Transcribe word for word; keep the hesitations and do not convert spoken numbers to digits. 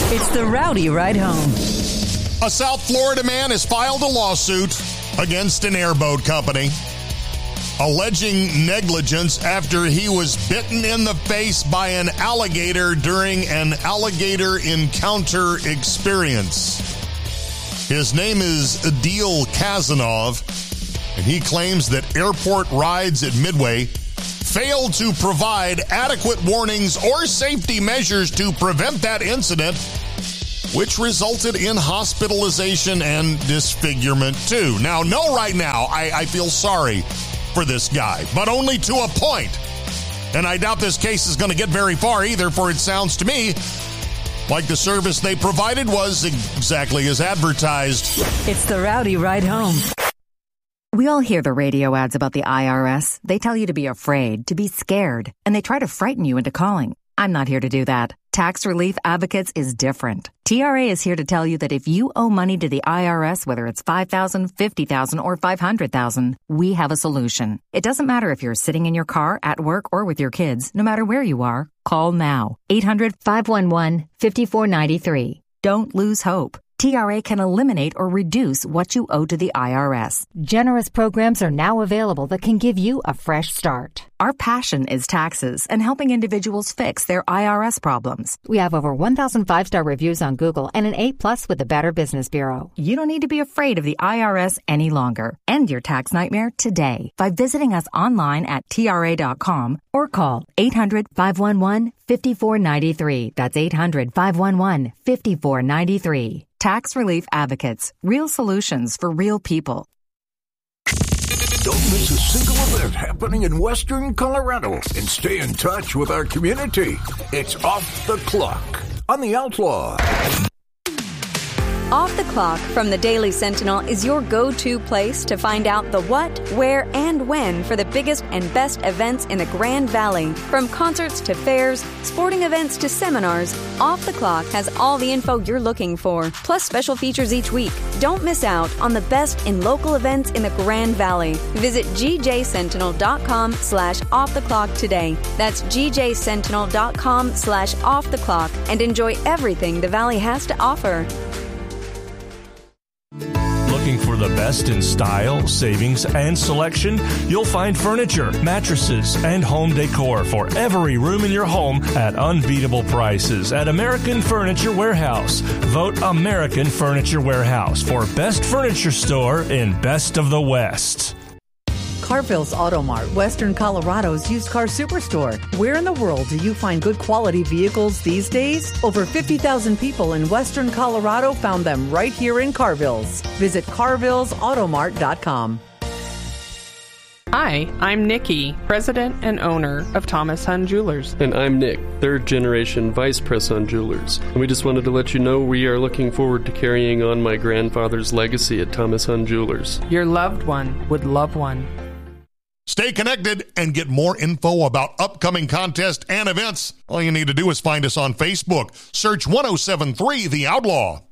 It's the Rowdy Ride Home. A South Florida man has filed a lawsuit against an airboat company, alleging negligence after he was bitten in the face by an alligator during an alligator encounter experience. His name is Adil Kazanov, and he claims that airport rides at Midway failed to provide adequate warnings or safety measures to prevent that incident, which resulted in hospitalization and disfigurement too. Now, no, right now, I, I feel sorry for this guy, but only to a point. And I doubt this case is going to get very far either, for it sounds to me like the service they provided was exactly as advertised. It's the Rowdy Ride Home. We all hear the radio ads about the I R S. They tell you to be afraid, to be scared, and they try to frighten you into calling. I'm not here to do that. Tax Relief Advocates is different. T R A is here to tell you that if you owe money to the I R S, whether it's five thousand dollars, fifty thousand dollars, or five hundred thousand dollars, we have a solution. It doesn't matter if you're sitting in your car, at work, or with your kids. No matter where you are, call now. eight hundred, five one one, five four nine three. Don't lose hope. T R A can eliminate or reduce what you owe to the I R S. Generous programs are now available that can give you a fresh start. Our passion is taxes and helping individuals fix their I R S problems. We have over one thousand five-star reviews on Google and an A plus with the Better Business Bureau. You don't need to be afraid of the I R S any longer. End your tax nightmare today by visiting us online at T R A dot com or call eight hundred, five one one, five four nine three. That's eight hundred, five one one, five four nine three. Tax Relief Advocates. Real solutions for real people. Don't miss a single event happening in Western Colorado and stay in touch with our community. It's Off the Clock on The Outlaw. Off the Clock from the Daily Sentinel is your go-to place to find out the what, where, and when for the biggest and best events in the Grand Valley. From concerts to fairs, sporting events to seminars, Off the Clock has all the info you're looking for, plus special features each week. Don't miss out on the best in local events in the Grand Valley. Visit g j sentinel dot com slash off the clock today. That's g j sentinel dot com slash off the clock and enjoy everything the Valley has to offer. Looking for the best in style, savings, and selection? You'll find furniture, mattresses, and home decor for every room in your home at unbeatable prices at American Furniture Warehouse. Vote American Furniture Warehouse for best furniture store in Best of the West. Carville's Auto Mart, Western Colorado's used car superstore. Where in the world do you find good quality vehicles these days? Over fifty thousand people in Western Colorado found them right here in Carville's. Visit carvilles auto mart dot com. Hi, I'm Nikki, president and owner of Thomas Hunt Jewelers. And I'm Nick, third generation vice press on Jewelers. And we just wanted to let you know we are looking forward to carrying on my grandfather's legacy at Thomas Hunt Jewelers. Your loved one would love one. Stay connected and get more info about upcoming contests and events. All you need to do is find us on Facebook. Search one oh seven three The Outlaw.